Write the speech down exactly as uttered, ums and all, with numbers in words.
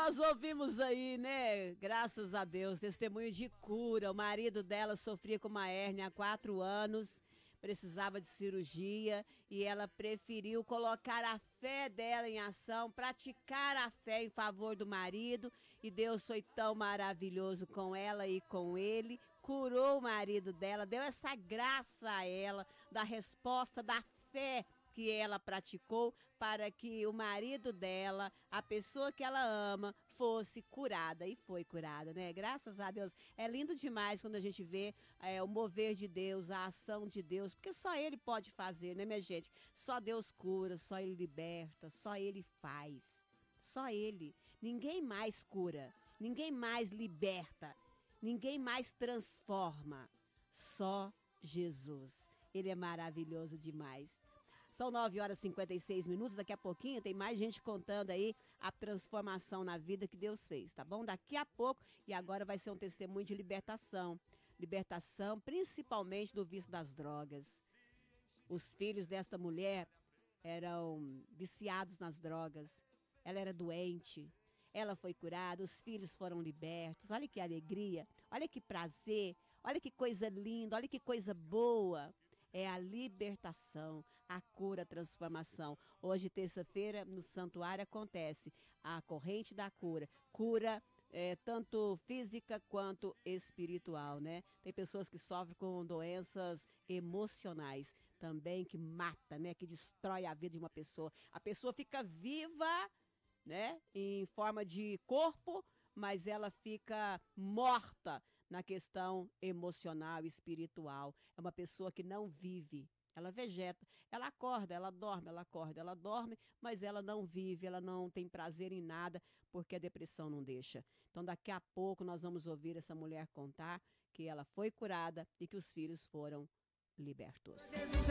Nós ouvimos aí, né? Graças a Deus, testemunho de cura. O marido dela sofria com uma hérnia há quatro anos, precisava de cirurgia e ela preferiu colocar a fé dela em ação, praticar a fé em favor do marido, e Deus foi tão maravilhoso com ela e com ele, curou o marido dela, deu essa graça a ela, da resposta da fé que ela praticou para que o marido dela, a pessoa que ela ama, fosse curada. E foi curada, né? Graças a Deus. É lindo demais quando a gente vê é, o mover de Deus, a ação de Deus, porque só Ele pode fazer, né, minha gente? Só Deus cura, só Ele liberta, só Ele faz. Só Ele. Ninguém mais cura, ninguém mais liberta, ninguém mais transforma. Só Jesus. Ele é maravilhoso demais. São nove horas e cinquenta e seis minutos, daqui a pouquinho tem mais gente contando aí a transformação na vida que Deus fez, tá bom? Daqui a pouco, e agora vai ser um testemunho de libertação. Libertação principalmente do vício das drogas. Os filhos desta mulher eram viciados nas drogas, ela era doente, ela foi curada, os filhos foram libertos. Olha que alegria, olha que prazer, olha que coisa linda, olha que coisa boa. É a libertação, a cura, a transformação. Hoje, terça-feira, no santuário acontece a corrente da cura. Cura é, tanto física quanto espiritual, né? Tem pessoas que sofrem com doenças emocionais também, que mata, né? Que destrói a vida de uma pessoa. A pessoa fica viva, né? Em forma de corpo, mas ela fica morta na questão emocional e espiritual. É uma pessoa que não vive, ela vegeta, ela acorda, ela dorme, ela acorda, ela dorme, mas ela não vive, ela não tem prazer em nada, porque a depressão não deixa. Então daqui a pouco nós vamos ouvir essa mulher contar que ela foi curada e que os filhos foram libertos.